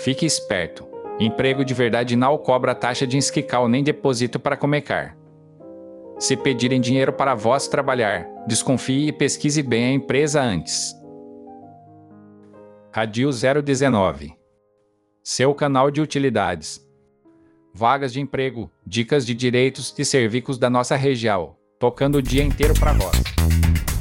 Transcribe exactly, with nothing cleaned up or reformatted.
Fique esperto. Emprego de verdade não cobra taxa de inscrição nem depósito para começar. Se pedirem dinheiro para vós trabalhar, desconfie e pesquise bem a empresa antes. Radio zero dezenove. Seu canal de utilidades. Vagas de emprego, dicas de direitos e serviços da nossa região, tocando o dia inteiro para vós.